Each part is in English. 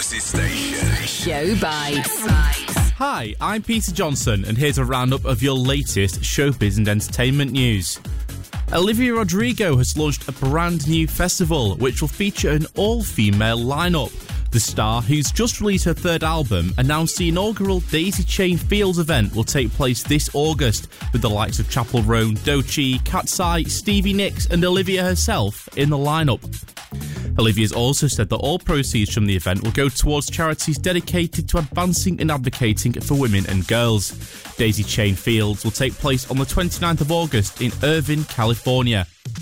Forces Station. Show Bites. Hi, I'm Peter Johnson, and here's a roundup of your latest showbiz and entertainment news. Olivia Rodrigo has launched a brand new festival, which will feature an all-female lineup. The star, who's just released her third album, announced the inaugural Daisy Chain Fields event will take place this August, with the likes of Chappell Roan, Doechii, Cat's Eye, Stevie Nicks and Olivia herself in the lineup. Olivia's also said that all proceeds from the event will go towards charities dedicated to advancing and advocating for women and girls. Daisy Chain Fields will take place on the 29th of August in Irvine, California.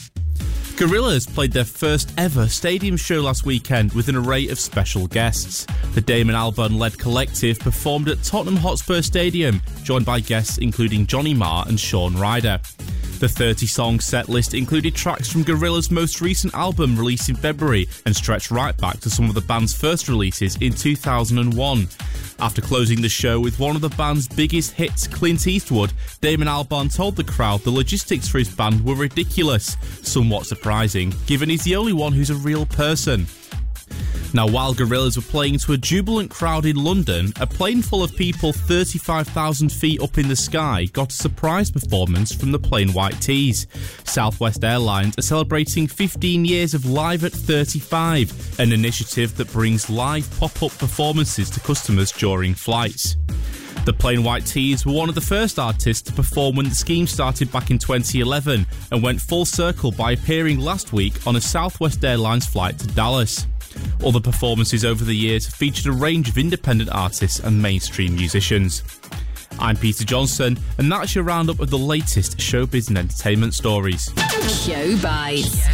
Gorillaz played their first ever stadium show last weekend with an array of special guests. The Damon Albarn-led collective performed at Tottenham Hotspur Stadium, joined by guests including Johnny Marr and Shaun Ryder. The 30-song set list included tracks from Gorillaz' most recent album released in February and stretched right back to some of the band's first releases in 2001. After closing the show with one of the band's biggest hits, Clint Eastwood, Damon Albarn told the crowd the logistics for his band were ridiculous, somewhat surprising, given he's the only one who's a real person. Now, while Gorillaz were playing to a jubilant crowd in London, a plane full of people 35,000 feet up in the sky got a surprise performance from the Plain White T's. Southwest Airlines are celebrating 15 years of Live at 35, an initiative that brings live pop-up performances to customers during flights. The Plain White T's were one of the first artists to perform when the scheme started back in 2011 and went full circle by appearing last week on a Southwest Airlines flight to Dallas. Other performances over the years have featured a range of independent artists and mainstream musicians. I'm Peter Johnson, and that's your roundup of the latest showbiz and entertainment stories. Show Bites.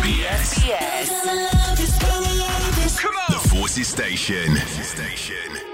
BFBS. Come on! The Forces Station.